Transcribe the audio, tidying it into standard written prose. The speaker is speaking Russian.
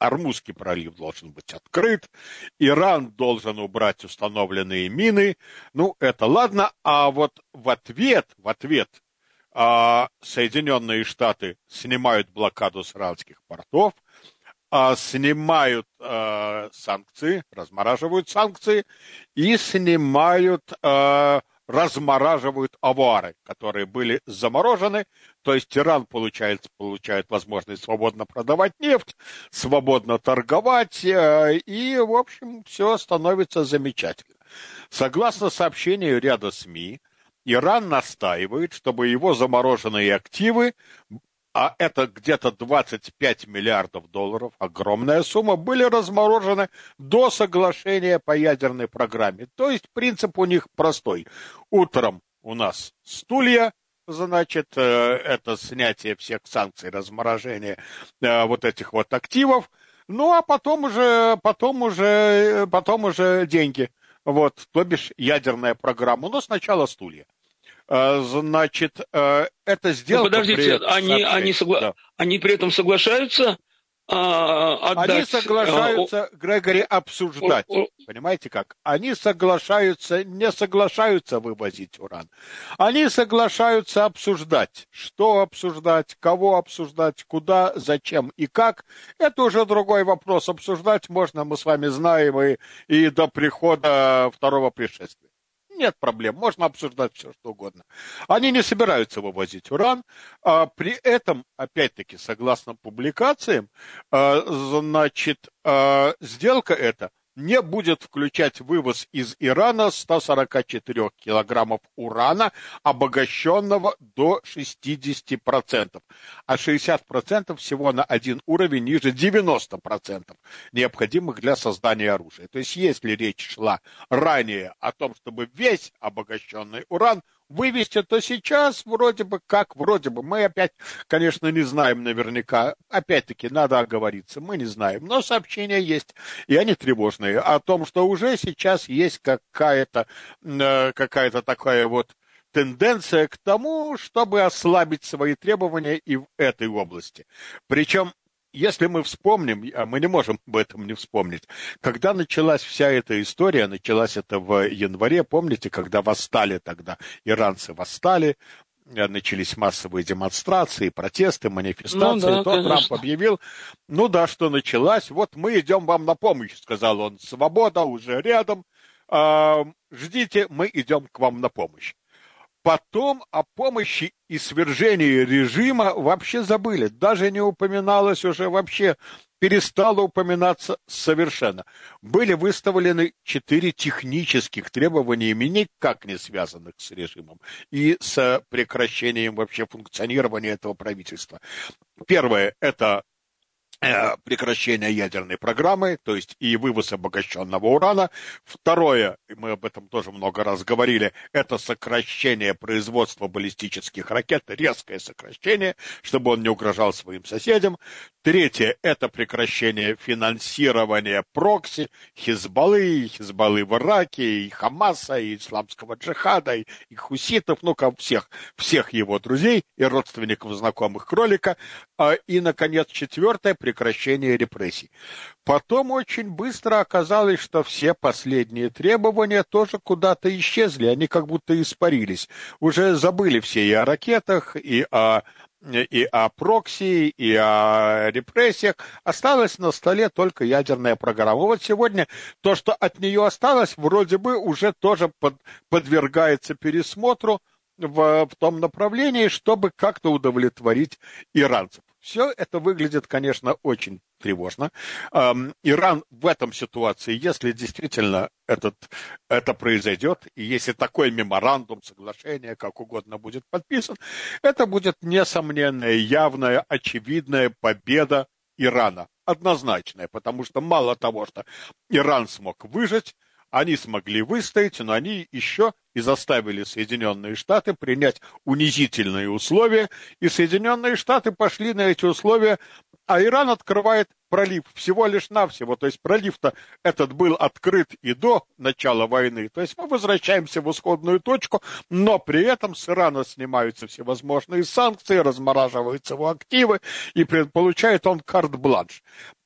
Ормузский пролив должен быть открыт, Иран должен убрать установленные мины. Ну, это ладно, а вот в ответ Соединенные Штаты снимают блокаду с иранских портов, снимают санкции, размораживают санкции и размораживают авуары, которые были заморожены. То есть Иран получает возможность свободно продавать нефть, свободно торговать, и, в общем, все становится замечательно. Согласно сообщению ряда СМИ, Иран настаивает, чтобы его замороженные активы, а это где-то 25 миллиардов долларов, огромная сумма, были разморожены до соглашения по ядерной программе. То есть принцип у них простой. Утром у нас стулья, значит, это снятие всех санкций, разморожение вот этих вот активов, ну а потом уже деньги. Вот, то бишь ядерная программа. Но сначала стулья. Значит, эта сделка... Подождите, они при этом соглашаются отдать... Они соглашаются, Грегори, обсуждать. Понимаете как? Они не соглашаются вывозить уран. Они соглашаются обсуждать. Что обсуждать, кого обсуждать, куда, зачем и как. Это уже другой вопрос. Обсуждать можно, мы с вами знаем, и до прихода второго пришествия. Нет проблем, можно обсуждать все, что угодно. Они не собираются вывозить уран, при этом, опять-таки, согласно публикациям, значит, сделка эта не будет включать вывоз из Ирана 144 килограммов урана, обогащенного до 60%, а 60% всего на один уровень ниже 90%, необходимых для создания оружия. То есть, если речь шла ранее о том, чтобы весь обогащенный уран вывести, то сейчас вроде бы, мы опять, конечно, не знаем наверняка, опять-таки, надо оговориться, мы не знаем, но сообщения есть, и они тревожные, о том, что уже сейчас есть какая-то такая вот тенденция к тому, чтобы ослабить свои требования и в этой области. Причем, если мы вспомним, а мы не можем об этом не вспомнить, когда началась вся эта история, началась это в январе, помните, когда восстали тогда, иранцы восстали, начались массовые демонстрации, протесты, манифестации, Трамп объявил, что началась, вот мы идем вам на помощь, сказал он, свобода уже рядом, ждите, мы идем к вам на помощь. Потом о помощи и свержении режима вообще забыли. Даже не упоминалось уже вообще, перестало упоминаться совершенно. Были выставлены 4 технических требования, никак не связанных с режимом и с прекращением вообще функционирования этого правительства. Первое – это прекращение ядерной программы, то есть и вывоз обогащенного урана. Второе, мы об этом тоже много раз говорили, это сокращение производства баллистических ракет, резкое сокращение, чтобы он не угрожал своим соседям. Третье, это прекращение финансирования прокси, Хизбаллы в Ираке, и Хамаса, и исламского джихада, и хуситов, всех его друзей и родственников, знакомых кролика. И, наконец, четвертое, прекращение репрессий. Потом очень быстро оказалось, что все последние требования тоже куда-то исчезли, они как будто испарились. Уже забыли все и о ракетах, и о прокси, и о репрессиях. Осталась на столе только ядерная программа. Вот сегодня то, что от нее осталось, вроде бы уже тоже подвергается пересмотру в том направлении, чтобы как-то удовлетворить иранцев. Все это выглядит, конечно, очень тревожно. Иран в этом ситуации, если действительно это произойдет, и если такой меморандум, соглашение, как угодно будет подписан, это будет несомненная, явная, очевидная победа Ирана. Однозначная, потому что мало того, что Иран смог выжить, они смогли выстоять, но они еще и заставили Соединенные Штаты принять унизительные условия, и Соединенные Штаты пошли на эти условия, а Иран открывает пролив всего лишь навсего, то есть пролив-то этот был открыт и до начала войны, то есть мы возвращаемся в исходную точку, но при этом с Ирана снимаются всевозможные санкции, размораживаются его активы, и получает он карт-бланш.